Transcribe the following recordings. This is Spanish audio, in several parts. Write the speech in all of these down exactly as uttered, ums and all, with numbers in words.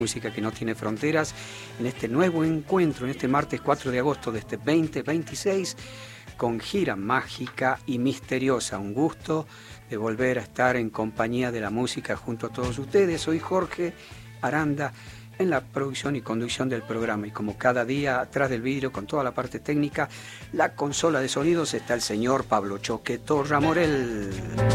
Música que no tiene fronteras, en este nuevo encuentro, en este martes cuatro de agosto de este veinte veintiséis, con gira mágica y misteriosa. Un gusto de volver a estar en compañía de la música junto a todos ustedes. Soy Jorge Aranda, en la producción y conducción del programa, y como cada día atrás del vidrio con toda la parte técnica, la consola de sonidos, está el señor Pablo Choque Torra Morel.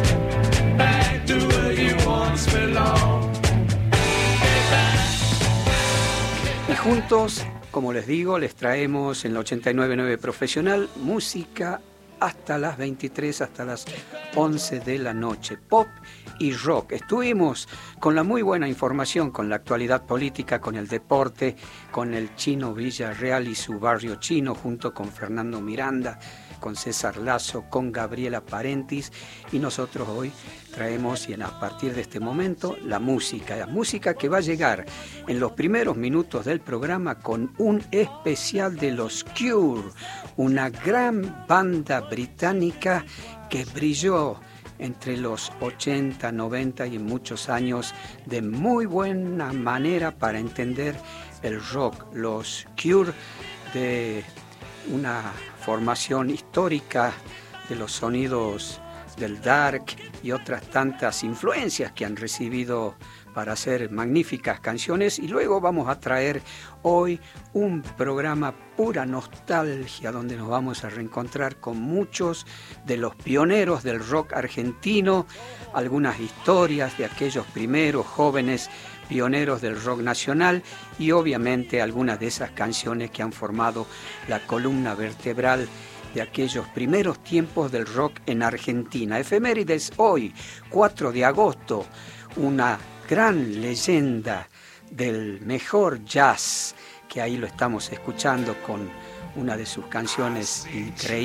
Y juntos, como les digo, les traemos en la ochenta y nueve punto nueve Profesional música hasta las veintitrés, hasta las once de la noche, pop y rock. Estuvimos con la muy buena información, con la actualidad política, con el deporte, con el Chino Villarreal y su barrio chino, junto con Fernando Miranda, con César Lazo, con Gabriela Parentis, y nosotros hoy traemos, y a partir de este momento, la música, la música que va a llegar en los primeros minutos del programa con un especial de los Cure, una gran banda británica que brilló entre los ochenta, noventa y en muchos años de muy buena manera para entender el rock. Los Cure, de una formación histórica de los sonidos del dark y otras tantas influencias que han recibido para hacer magníficas canciones. Y luego vamos a traer hoy un programa pura nostalgia, donde nos vamos a reencontrar con muchos de los pioneros del rock argentino, algunas historias de aquellos primeros jóvenes pioneros del rock nacional, y obviamente algunas de esas canciones que han formado la columna vertebral de aquellos primeros tiempos del rock en Argentina. Efemérides hoy, cuatro de agosto, una gran leyenda del mejor jazz, que ahí lo estamos escuchando con una de sus canciones increíbles.